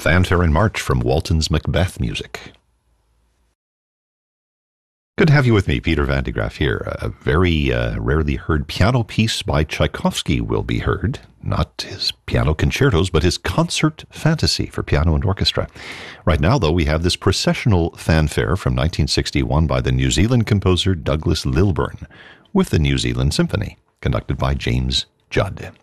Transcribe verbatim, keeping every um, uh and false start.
Fanfare in March from Walton's Macbeth Music. Good to have you with me, Peter Van de Graaff here. A very uh, rarely heard piano piece by Tchaikovsky will be heard. Not his piano concertos, but his concert fantasy for piano and orchestra. Right now, though, we have this processional fanfare from nineteen sixty-one by the New Zealand composer Douglas Lilburn with the New Zealand Symphony, conducted by James Judd.